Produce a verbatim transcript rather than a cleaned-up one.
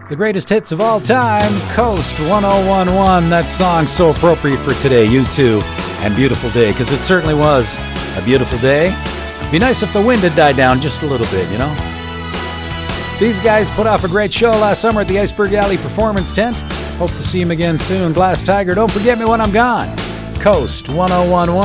The greatest hits of all time, Coast one oh one one. That song so appropriate for today, U two, and Beautiful Day, because it certainly was a beautiful day. Be nice if the wind had died down just a little bit, you know? These guys put off a great show last summer at the Iceberg Alley Performance Tent. Hope to see them again soon. Glass Tiger, don't forget me when I'm gone. Coast one oh one one.